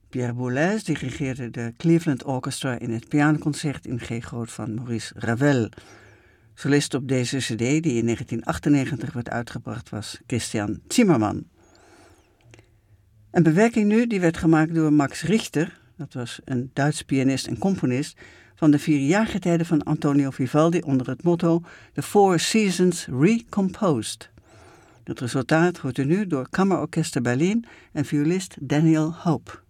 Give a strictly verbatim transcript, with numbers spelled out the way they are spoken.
Pierre Boulez dirigeerde de Cleveland Orchestra in het pianoconcert in G groot van Maurice Ravel. Solist op deze cd, die in negentien achtennegentig werd uitgebracht, was Christian Zimmermann. Een bewerking nu, die werd gemaakt door Max Richter, dat was een Duits pianist en componist, van de vier jaargetijden van Antonio Vivaldi onder het motto The Four Seasons Recomposed. Het resultaat wordt er nu door Kammerorkester Berlin en violist Daniel Hope.